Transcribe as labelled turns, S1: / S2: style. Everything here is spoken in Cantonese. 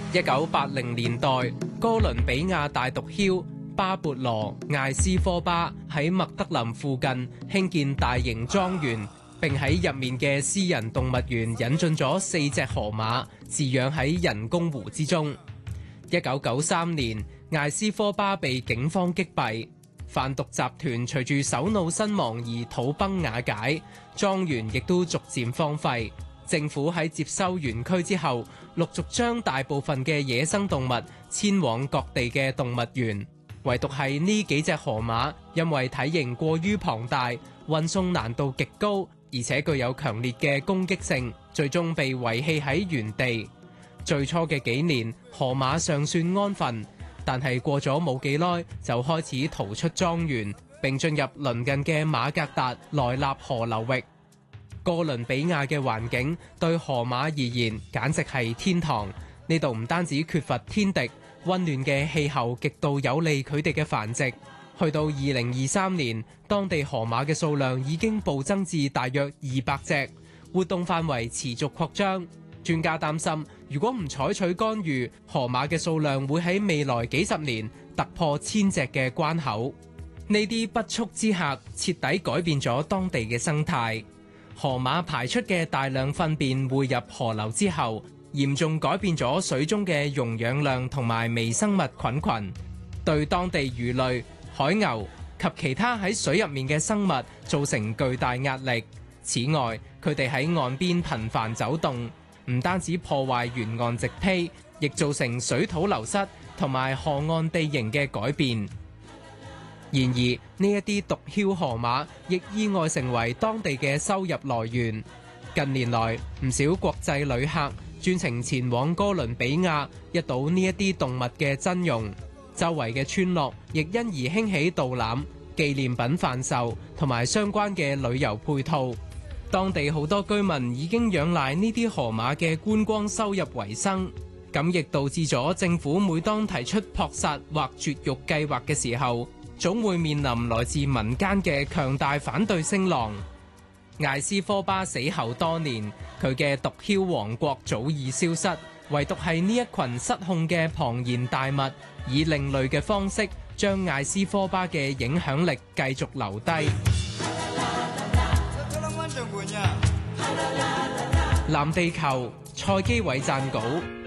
S1: 1980年代，哥倫比亞大毒梟巴勃羅艾斯科巴喺麥德林附近興建大型莊園，並喺入面嘅私人動物園引進咗4隻河馬，飼養喺人工湖之中。1993年，艾斯科巴被警方擊斃，販毒集團隨住首腦身亡而土崩瓦解，莊園亦都逐漸荒廢。政府喺接收園區之後，陸續將大部分嘅野生動物遷往各地嘅動物園，唯獨係呢幾隻河馬，因為體型過於龐大，運送難度極高，而且具有強烈嘅攻擊性，最終被遺棄喺原地。最初嘅幾年，河馬尚算安分，但係過咗冇幾耐，就開始逃出莊園，並進入鄰近嘅馬格達萊納河流域。哥倫比亞嘅環境對河馬而言簡直係天堂，呢度唔單止缺乏天敵，溫暖嘅氣候極度有利佢哋嘅繁殖。去到2023年，當地河馬嘅數量已經暴增至大約200隻，活動範圍持續擴張。專家擔心，如果唔採取干預，河馬嘅數量會喺未來幾十年突破1000隻嘅關口。呢啲不速之客徹底改變咗當地嘅生態。河馬排出嘅大量糞便匯入河流之後，嚴重改變咗水中嘅溶氧量同埋微生物菌群，對當地魚類、海牛及其他喺水入面嘅生物造成巨大壓力。此外，佢哋喺岸邊頻繁走動，唔單止破壞沿岸植被，亦造成水土流失同埋河岸地形嘅改變。然而，呢一啲毒梟河馬亦意外成為當地嘅收入來源。近年來，唔少國際旅客專程前往哥倫比亞，一睹呢一啲動物嘅真容。周圍嘅村落亦因而興起導覽、紀念品販售同埋相關嘅旅遊配套。當地好多居民已經仰賴呢啲河馬嘅觀光收入為生，咁亦導致咗政府每當提出撲殺或絕育計劃嘅時候，總會面臨來自民間嘅強大反對聲浪。艾斯科巴死後多年，佢嘅毒梟王國早已消失，唯獨係呢一群失控嘅龐然大物，以另類嘅方式將艾斯科巴嘅影響力繼續留低。藍地球，蔡基偉撰稿。